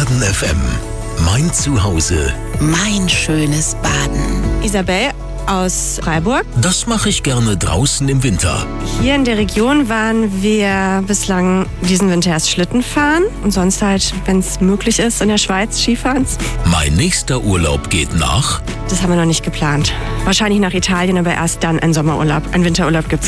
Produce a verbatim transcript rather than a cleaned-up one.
Baden F M. Mein Zuhause. Mein schönes Baden. Isabel aus Freiburg. Das mache ich gerne draußen im Winter. Hier in der Region waren wir bislang diesen Winter erst Schlitten fahren und sonst halt, wenn es möglich ist, in der Schweiz Skifahren. Mein nächster Urlaub geht nach... Das haben wir noch nicht geplant. Wahrscheinlich nach Italien, aber erst dann ein Sommerurlaub. Ein Winterurlaub gibt's